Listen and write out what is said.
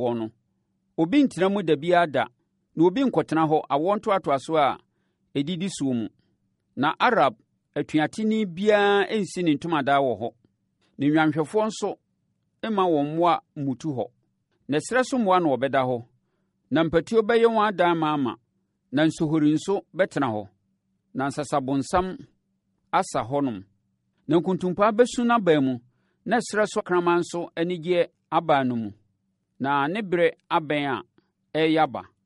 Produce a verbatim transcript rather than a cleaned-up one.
wɔ no. Obi ntena mu da biara da, na obi nkɔtena hɔ awoɔ ntoatoasoɔ a ɛdidi soɔ mu. Na Arab atuateni biara nsi ne ntomadan wɔ hɔ. Ne nnwanhwɛfoɔ nso mma wɔn mmoa mmutu hɔ. Na ɛserɛ so mmoa na wɔbɛda hɔ. Na mpatuo bɛyɛ wɔn adan amaama, na nsohori nso bɛtena hɔ. Na nsasabonsam asa hɔnom. Na nkuntumpaa bɛsu n'aban mu, na ɛserɛ so kraman nso anigyeɛ aba no mu. Na ne berɛ abɛn a ɛreyɛ aba.